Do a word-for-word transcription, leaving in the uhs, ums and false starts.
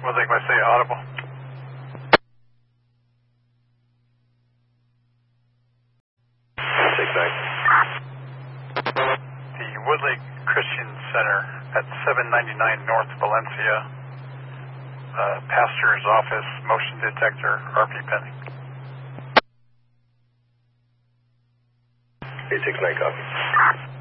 What think I say, audible? Take back. The Woodlake Christian Center at seven ninety-nine North Valencia. Uh, pastor's office, motion detector, R P pending. eight six nine, copy.